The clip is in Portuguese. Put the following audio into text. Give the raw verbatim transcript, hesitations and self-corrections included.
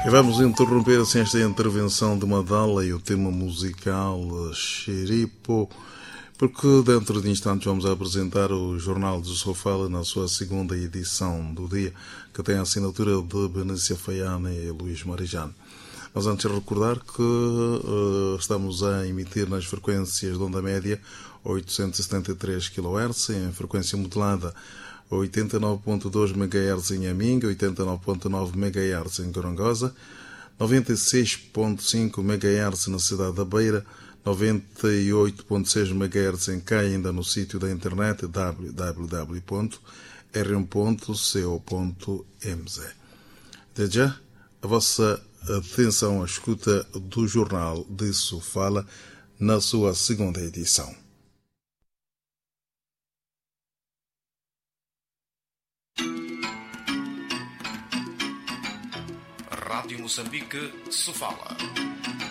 E vamos interromper assim esta intervenção de Madala e o tema musical Xeripo, porque dentro de instantes vamos apresentar o Jornal de Sofala na sua segunda edição do dia, que tem a assinatura de Benícia Faiana e Luís Marijano. Mas antes de recordar que uh, estamos a emitir nas frequências de onda média oitocentos e setenta e três quilohertz, em frequência modulada oitenta e nove ponto dois megahertz em Aminga, oitenta e nove ponto nove megahertz em Gorongosa, noventa e seis ponto cinco megahertz na cidade da Beira, noventa e oito ponto seis megahertz em Cainda, no sítio da internet w w w ponto r um ponto co ponto m z. Desde já, a vossa atenção à escuta do Jornal de Sofala na sua segunda edição. Rádio Moçambique, Sofala.